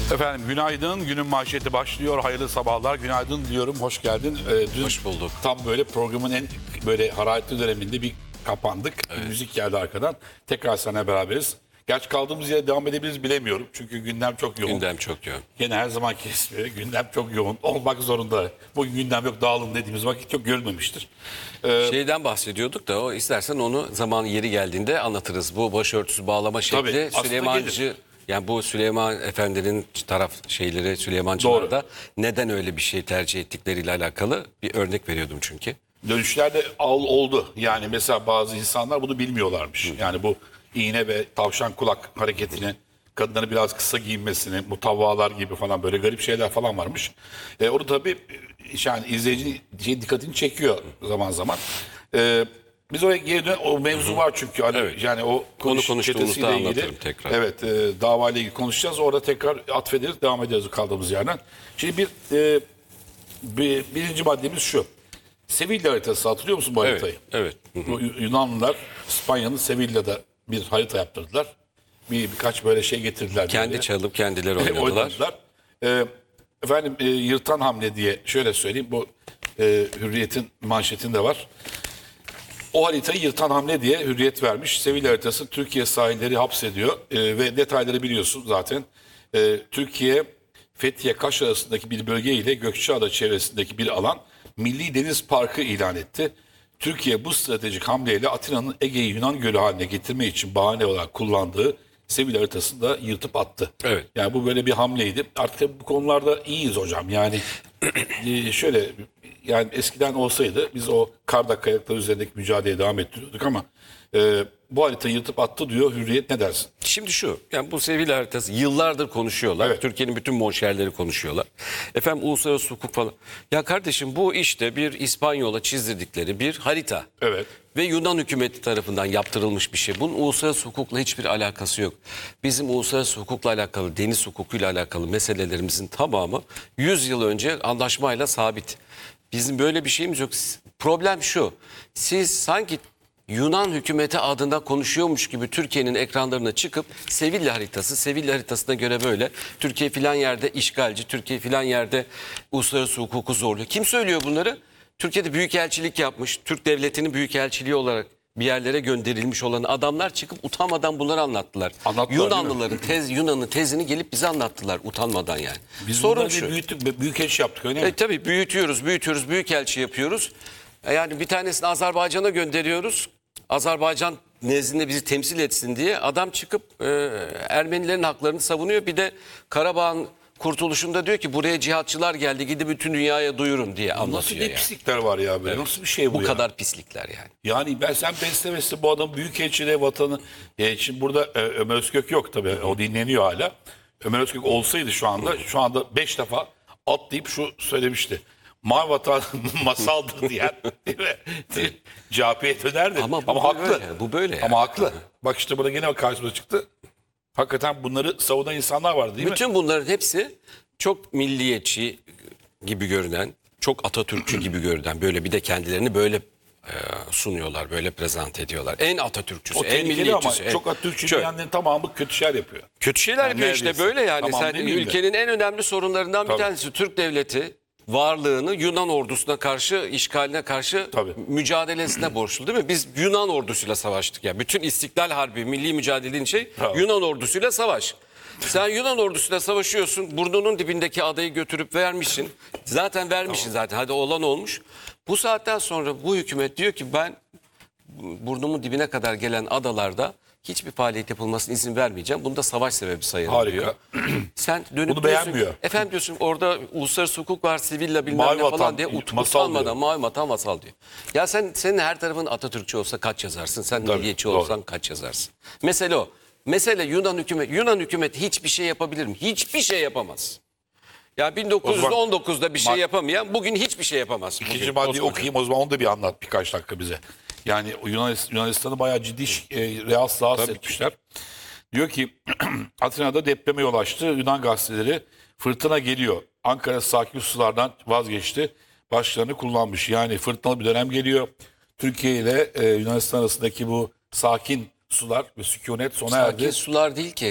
Efendim günaydın. Günün manşeti başlıyor. Hayırlı sabahlar. Günaydın diyorum. Hoş geldin. Dün Hoş bulduk. tam böyle programın en böyle hararetli döneminde bir kapandık. Evet. Müzik geldi arkadan. Tekrar seninle beraberiz. Gerçi kaldığımız yere devam edebiliriz bilemiyorum. Çünkü gündem çok yoğun. Gündem çok yoğun. Gene her zamanki ismi gündem çok yoğun. Olmak zorunda. Bugün gündem yok dağılın dediğimiz vakit çok görülmemiştir. Şeyden bahsediyorduk da o istersen onu zaman yeri geldiğinde anlatırız. Bu başörtüsü bağlama şekli Tabii, aslında Süleymancı gelir. yani bu Süleyman Efendi'nin taraf şeyleri Süleymancılar Doğru. da neden öyle bir şey tercih ettikleriyle alakalı bir örnek veriyordum çünkü. Dönüşlerde oldu. Yani mesela bazı insanlar bunu bilmiyorlarmış. Yani bu iğne ve tavşan kulak hareketini, kadınların biraz kısa giyinmesini, mutavvalar gibi falan böyle garip şeyler falan varmış. Onu tabii yani izleyicinin dikkatini çekiyor zaman zaman. Biz oraya geri dön, o mevzu var çünkü. Hani Evet. yani o Konuştuğumuzda çetesiyle ilgili, anlatırım tekrar. evet, davayla ilgili konuşacağız. Orada tekrar atfederiz, devam ederiz kaldığımız yerden. Şimdi birinci maddemiz şu. Sevilla haritası, hatırlıyor musun bu haritayı? Evet. Bu Yunanlılar İspanya'nın Sevilla'da bir harita yaptırdılar. Birkaç böyle şey getirdiler. Kendi böyle. çalıp kendileri oynadılar. Oynadılar. Efendim yırtan hamle diye şöyle söyleyeyim. Bu Hürriyet'in manşetinde var. O haritayı yırtan hamle diye Hürriyet vermiş. Sevilla haritası Türkiye sahilleri hapsediyor. Ve detayları biliyorsun zaten. Türkiye, Fethiye, Kaş arasındaki bir bölge ile Gökçeada çevresindeki bir alan Milli Deniz Parkı ilan etti. Türkiye bu stratejik hamleyle Atina'nın Ege'yi Yunan Gölü haline getirme için bahane olarak kullandığı Sevilla haritasını da yırtıp attı. Evet. Yani bu böyle bir hamleydi. Artık bu konularda iyiyiz hocam. Yani şöyle, yani eskiden olsaydı biz o karda kayalıklar üzerindeki mücadeleye devam ettiriyorduk ama bu haritayı yırtıp attı diyor Hürriyet, ne dersin? Şimdi şu, yani bu Sevilla haritası yıllardır konuşuyorlar. Evet. Türkiye'nin bütün monşerleri konuşuyorlar. Efendim uluslararası hukuk falan. Ya kardeşim bu işte bir İspanyola çizdirdikleri bir harita. Evet. Ve Yunan hükümeti tarafından yaptırılmış bir şey. Bunun uluslararası hukukla hiçbir alakası yok. Bizim uluslararası hukukla alakalı, deniz hukukuyla alakalı meselelerimizin tamamı 100 yıl önce anlaşmayla sabit. Bizim böyle bir şeyimiz yok. Problem şu, siz sanki Yunan hükümeti adına konuşuyormuş gibi Türkiye'nin ekranlarına çıkıp Sevilla haritasına göre böyle Türkiye filan yerde işgalci, Türkiye filan yerde uluslararası hukuku zorluyor. Kim söylüyor bunları? Türkiye'de büyükelçilik yapmış, Türk devletinin büyükelçiliği olarak bir yerlere gönderilmiş olan adamlar çıkıp utanmadan bunları anlattılar. Anlattılar, Yunanlıların Yunan'ın tezini gelip bize anlattılar utanmadan yani. Biz Sorun bunları şu. büyüttük, büyükelçi yaptık öyle mi? Tabii büyütüyoruz, büyükelçi yapıyoruz. Yani bir tanesini Azerbaycan'a gönderiyoruz. Azerbaycan nezdinde bizi temsil etsin diye adam çıkıp Ermenilerin haklarını savunuyor. Bir de Karabağ'ın kurtuluşunda diyor ki buraya cihatçılar geldi, gidip bütün dünyaya duyurun diye Nasıl anlatıyor bir yani. pislikler var ya böyle? Nasıl bir şey bu Bu ya? kadar pislikler yani. Yani sen besle bu adam büyükelçiliğe vatanı. Şimdi burada Ömer Özkök yok tabii. O dinleniyor hala. Ömer Özkök olsaydı şu anda 5 defa atlayıp şu söylemişti. Mavi vatan masaldır diyen, değil mi? CHP'ye dönerdi. Ama bu haklı. böyle, bu böyle yani. Ama haklı. Bak işte burada gene karşımıza çıktı. Hakikaten bunları savunan insanlar var değil mi? Bütün bunların hepsi çok milliyetçi gibi görünen, çok Atatürkçü gibi görünen, böyle bir de kendilerini böyle sunuyorlar, böyle prezent ediyorlar. En Atatürkçüsü, O en tehlikeli ama milliyetçisi. çok Atatürkçü Şöyle. diyenlerin tamamı kötü şeyler yapıyor. Kötü şeyler Yani yapıyor işte neredeyse. böyle yani. Tamam, Sen demeyeyim de. ülkenin en önemli sorunlarından bir Tabii. tanesi Türk devleti varlığını Yunan ordusuna karşı, işgaline karşı Tabii. mücadelesine borçlu değil mi? Biz Yunan ordusuyla savaştık ya. Bütün İstiklal Harbi, milli mücadelenin Tabii. Yunan ordusuyla savaş. Sen Yunan ordusuyla savaşıyorsun. Burnunun dibindeki adayı götürüp vermişsin. Zaten vermişsin zaten. Hadi olan olmuş. Bu saatten sonra bu hükümet diyor ki ben burnumun dibine kadar gelen adalarda hiçbir faaliyet yapılmasına izin vermeyeceğim. Bunu da savaş sebebi sayarım Harika. diyor. Sen dönüp Bunu diyorsun, beğenmiyor. efendim diyorsun orada uluslararası hukuk var, Sevilla bilmem Mavi ne vatan, falan diye masal utanmadan diyor. mavi vatan masal diyor. Ya senin her tarafın Atatürkçü olsa kaç yazarsın? Sen Tabii, milliyetçi doğru. olsan kaç yazarsın? Mesele o. Mesele Yunan hükümeti hiçbir şey yapabilir mi? Hiçbir şey yapamaz. Ya 1919'da bir şey yapamayan bugün hiçbir şey yapamaz. İkinci Bugün maddeyi koskoca. okuyayım o zaman, onu da bir anlat birkaç dakika bize. Yani Yunanistan'ı bayağı ciddi rahatsız etmişler. Diyor ki Atina'da depreme yol açtı. Yunan gazeteleri fırtına geliyor. Ankara sakin sulardan vazgeçti. Başlarını kullanmış. Yani fırtınalı bir dönem geliyor. Türkiye ile Yunanistan arasındaki bu sakin sular ve sükunet sona erdi. Sakin sular değil ki.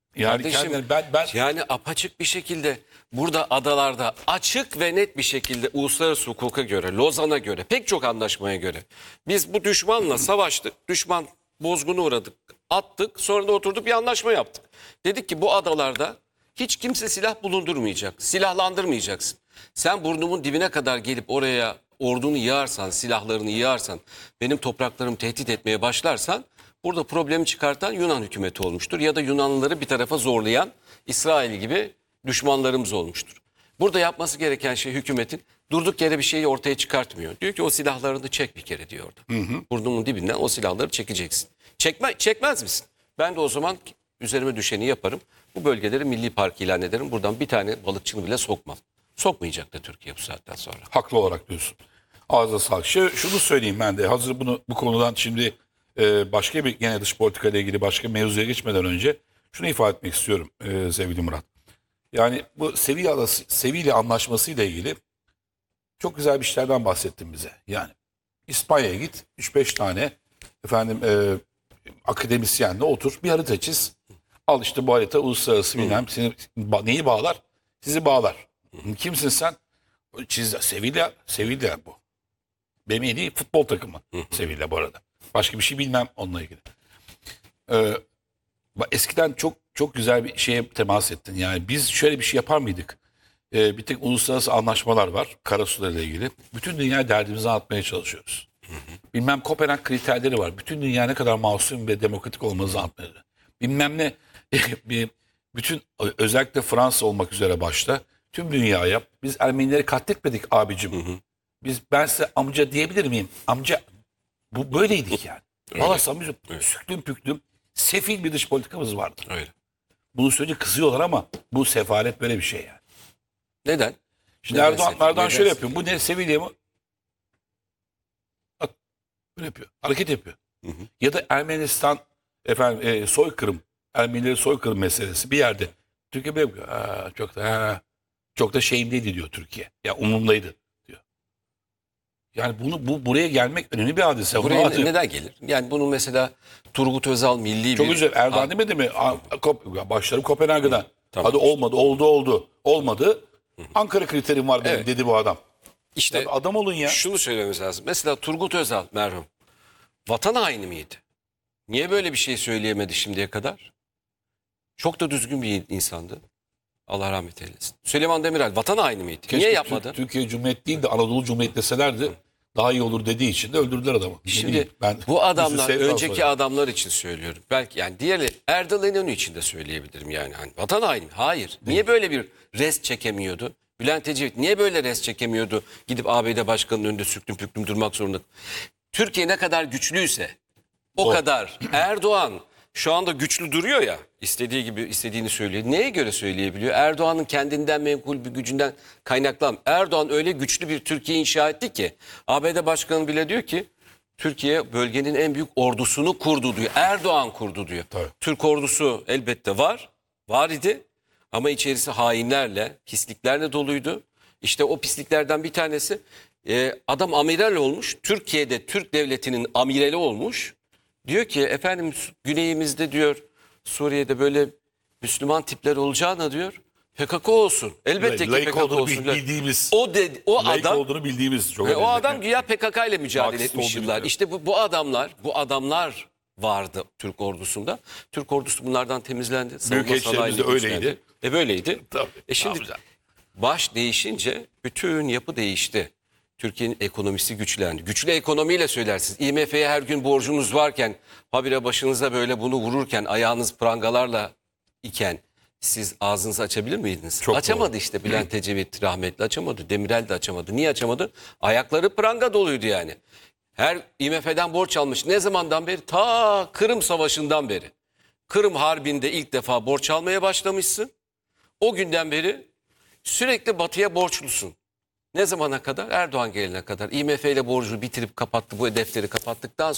Yani Kardeşim, kendileri ben yani apaçık bir şekilde burada adalarda açık ve net bir şekilde uluslararası hukuka göre, Lozan'a göre, pek çok anlaşmaya göre biz bu düşmanla savaştık. Düşman bozguna uğradık, attık. Sonra da oturduk bir anlaşma yaptık. Dedik ki bu adalarda hiç kimse silah bulundurmayacak, silahlandırmayacaksın. Sen burnumun dibine kadar gelip oraya ordunu yığarsan, silahlarını yığarsan, benim topraklarımı tehdit etmeye başlarsan burada problemi çıkartan Yunan hükümeti olmuştur. Ya da Yunanlıları bir tarafa zorlayan İsrail gibi düşmanlarımız olmuştur. Burada yapması gereken şey hükümetin durduk yere bir şeyi ortaya çıkartmıyor. Diyor ki o silahlarını çek bir kere diyor orada. Burnumun dibinden o silahları çekeceksin. Çekmez misin? Ben de o zaman üzerime düşeni yaparım. Bu bölgeleri milli park ilan ederim. Buradan bir tane balıkçını bile sokmam. Sokmayacak da Türkiye bu saatten sonra. haklı olarak diyorsun. Ağzına sağlık. Şunu söyleyeyim ben de hazır bu konudan şimdi başka bir gene dış politika ile ilgili başka mevzuya geçmeden önce şunu ifade etmek istiyorum sevgili Murat. Yani bu Sevilla Anlaşması ile ilgili çok güzel bir işlerden bahsettin bize. Yani İspanya'ya git 3-5 tane efendim akademisyenle otur bir harita çiz. Al işte bu harita uluslararası bilmem seni neyi bağlar? Sizi bağlar. Kimsin sen? Sevilla bu. Benim en iyi futbol takımı Sevilla bu arada. Başka bir şey bilmem onunla ilgili. Eskiden çok güzel bir şeye temas ettin. Yani biz şöyle bir şey yapar mıydık? Bir tek uluslararası anlaşmalar var karasularıyla ilgili. Bütün dünya derdimizi anlatmaya çalışıyoruz. Bilmem Kopenhag kriterleri var. Bütün dünya ne kadar masum ve demokratik olmanızı anlatmaya. Bilmem ne bütün özellikle Fransa olmak üzere başta tüm dünyaya biz Ermenileri katletmedik abicim. Ben size amca diyebilir miyim? Amca bu böyleydik yani. Valla samimi süklüm püklüm sefil bir dış politikamız vardı. Öyle. Bunu söyleyince kızıyorlar ama bu sefalet böyle bir şey yani. Neden? Şimdi Neden Erdoğan neden şöyle yapıyor. Bu ne Sevilla mı? Bak böyle yapıyor. Hareket yapıyor. Ya da Ermenistan soykırım, Ermenileri soykırım meselesi bir yerde. Türkiye böyle yapıyor. Çok da şeyimdeydi diyor Türkiye. Ya umurumdaydı diyor. Yani buraya gelmek önemli bir hadise. Buraya neden gelir? Yani bunu mesela Turgut Özal milli Çok bir... güzel. Erdoğan demedi mi? Başlarım Kopenhag'dan. Tamam. Hadi oldu. Olmadı. Ankara kriterim var benim dedi bu adam. İşte Ya adam olun ya. şunu söylememiz lazım. Mesela Turgut Özal merhum vatan haini miydi? Niye böyle bir şey söyleyemedi şimdiye kadar? Çok da düzgün bir insandı. Allah rahmet eylesin. Süleyman Demirel vatan haini miydi? Keşke Niye yapmadı? Türkiye Cumhuriyeti değil de Anadolu Cumhuriyeti deselerdi daha iyi olur dediği için de öldürdüler adamı. Ne Şimdi bileyim, bu adamlar bir sürü sevk önceki sonra. adamlar için söylüyorum. Belki yani diğerleri Erdal İnönü için de söyleyebilirim yani. Hani vatan haini mi? Hayır. Niye böyle bir rest çekemiyordu? Bülent Ecevit niye böyle rest çekemiyordu? Gidip ABD Başkanı'nın önünde süklüm püklüm durmak zorunda. Türkiye ne kadar güçlüyse o kadar Erdoğan şu anda güçlü duruyor ya, istediği gibi istediğini söylüyor. Neye göre söyleyebiliyor? Erdoğan'ın kendinden menkul bir gücünden kaynaklan. Erdoğan öyle güçlü bir Türkiye inşa etti ki ABD Başkanı bile diyor ki Türkiye bölgenin en büyük ordusunu kurdu diyor. Erdoğan kurdu diyor. Tabii. Türk ordusu elbette var idi ama içerisi hainlerle, pisliklerle doluydu. İşte o pisliklerden bir tanesi adam amiral olmuş. Türkiye'de Türk devletinin amirali olmuş. Diyor ki efendim güneyimizde diyor Suriye'de böyle Müslüman tipler olacağına diyor PKK olsun. Elbette ki Laik PKK olduğunu olsun. bildiğimiz. O Laik adam olduğunu bildiğimiz. Çok ve o önemli. adam güya PKK ile mücadele Marksist etmiş olduğunu yıllar. biliyor. İşte bu adamlar vardı Türk ordusunda. Türk ordusu bunlardan temizlendi. Savunma Büyükelçilerimiz de sanayini öyleydi. güçlendi. Böyleydi. Tabii, Şimdi güzel. baş değişince bütün yapı değişti. Türkiye'nin ekonomisi güçlendi. Güçlü ekonomiyle söylersiniz. IMF'ye her gün borcunuz varken, habire başınıza böyle bunu vururken, ayağınız prangalarla iken siz ağzınızı açabilir miydiniz? Çok Açamadı doğru. işte Bülent Ecevit rahmetli açamadı. Demirel de açamadı. Niye açamadı? Ayakları pranga doluydu yani. Her IMF'den borç almış. Ne zamandan beri? Ta Kırım Savaşı'ndan beri. Kırım Harbi'nde ilk defa borç almaya başlamışsın. O günden beri sürekli batıya borçlusun. Ne zamana kadar? Erdoğan gelene kadar. IMF ile borcu bitirip kapattı, bu defteri kapattıktan